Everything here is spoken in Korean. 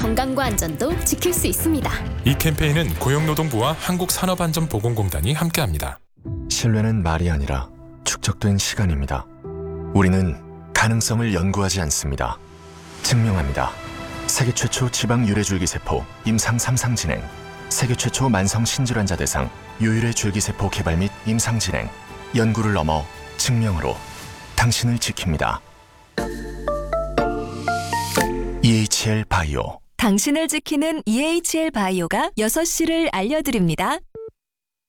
건강과 안전도 지킬 수 있습니다. 이 캠페인은 고용노동부와 한국산업안전보건공단이 함께합니다. 신뢰는 말이 아니라 축적된 시간입니다. 우리는 가능성을 연구하지 않습니다. 증명합니다. 세계 최초 지방 유래줄기세포 임상 3상 진행, 세계 최초 만성 신질환자 대상 유일의 줄기세포 개발 및 임상 진행, 연구를 넘어 증명으로 당신을 지킵니다. EHL 바이오. 당신을 지키는 EHL 바이오가 6시를 알려드립니다.